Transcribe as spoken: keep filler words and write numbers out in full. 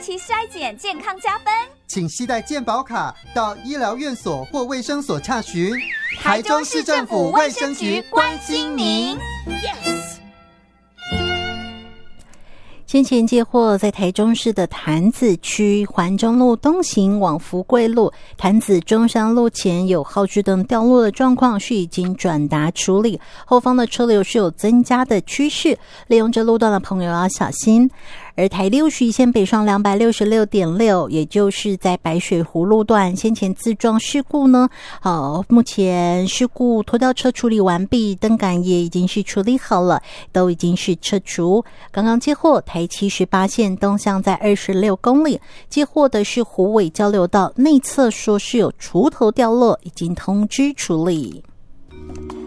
期筛检，健康加分。 请携带健保卡到医疗院所或卫生所洽询。 台中市政府卫生局关心您。Yes。 先前接获在台中市的潭子区环中路东行往福贵路潭子中山路前有号志灯掉落的状况，是已经转达处理，后方的车流是有增加的趋势，利用这路段的朋友要小心。而台六十一线北上 两百六十六点六， 也就是在白水湖路段先前自撞事故呢，好，目前事故拖吊车处理完毕，灯杆也已经是处理好了，都已经是撤除。刚刚接获台七十八线东向在二十六公里，接获的是虎尾交流道内侧说是有锄头掉落，已经通知处理。